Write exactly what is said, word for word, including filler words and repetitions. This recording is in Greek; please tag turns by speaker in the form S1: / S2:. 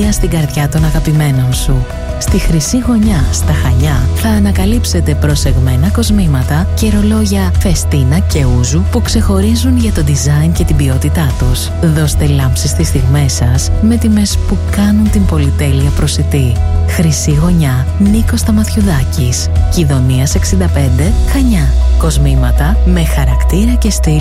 S1: μαγεία στην καρδιά των αγαπημένων σου. Στη Χρυσή Γωνιά, στα Χανιά, θα ανακαλύψετε προσεγμένα κοσμήματα και ρολόγια Φεστίνα και Ούζου που ξεχωρίζουν για το design και την ποιότητά τους. Δώστε λάμψη στις στιγμές σας με τιμές που κάνουν την πολυτέλεια προσιτή. Χρυσή Γωνιά, Νίκος Σταμαθιουδάκης, Κηδονίας εξήντα πέντε, Χανιά. Κοσμήματα με χαρακτήρα και στυλ